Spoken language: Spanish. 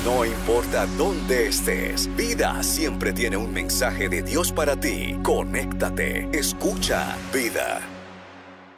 No importa dónde estés, Vida siempre tiene un mensaje de Dios para ti. Conéctate, escucha Vida.